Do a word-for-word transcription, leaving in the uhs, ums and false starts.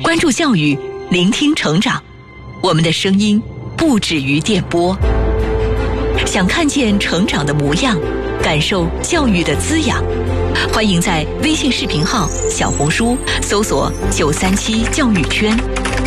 关注教育，聆听成长，我们的声音不止于电波。想看见成长的模样，感受教育的滋养，欢迎在微信视频号、小红书搜索九三七教育圈。